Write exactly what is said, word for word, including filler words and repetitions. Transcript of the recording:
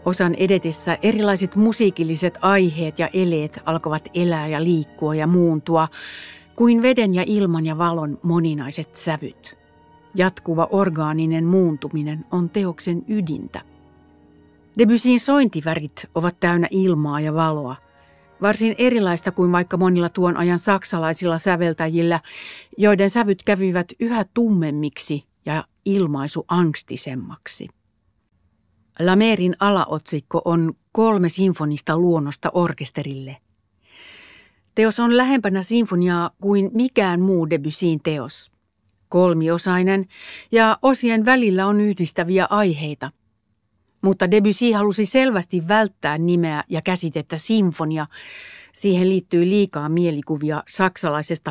Osan edetessä erilaiset musiikilliset aiheet ja eleet alkavat elää ja liikkua ja muuntua, kuin veden ja ilman ja valon moninaiset sävyt. Jatkuva orgaaninen muuntuminen on teoksen ydintä. Debussyn sointivärit ovat täynnä ilmaa ja valoa, varsin erilaista kuin vaikka monilla tuon ajan saksalaisilla säveltäjillä, joiden sävyt kävivät yhä tummemmiksi ja ilmaisu angstisemmaksi. La Merin alaotsikko on kolme sinfonista luonnosta orkesterille. Teos on lähempänä sinfoniaa kuin mikään muu Debussyn teos. Kolmiosainen ja osien välillä on yhdistäviä aiheita. Mutta Debussy halusi selvästi välttää nimeä ja käsitettä sinfonia. Siihen liittyy liikaa mielikuvia saksalaisesta